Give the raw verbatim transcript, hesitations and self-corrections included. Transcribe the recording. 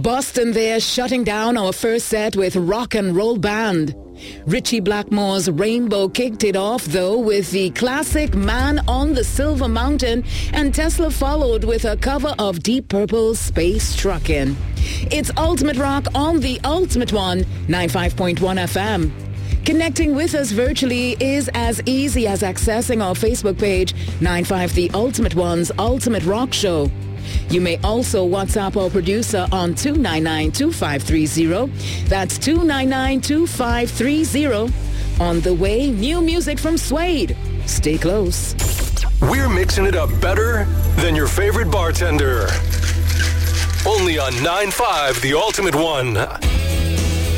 Boston there shutting down our first set with Rock and Roll Band. Richie Blackmore's Rainbow kicked it off, though, with the classic Man on the Silver Mountain, and Tesla followed with a cover of Deep Purple's Space Truckin'. It's Ultimate Rock on the Ultimate One, ninety-five point one F M. Connecting with us virtually is as easy as accessing our Facebook page, ninety-five The Ultimate One's Ultimate Rock Show. You may also WhatsApp our producer on two nine nine, two five three zero. That's two nine nine, two five three zero. On the way, new music from Suede. Stay close. We're mixing it up better than your favorite bartender. Only on nine five The Ultimate One.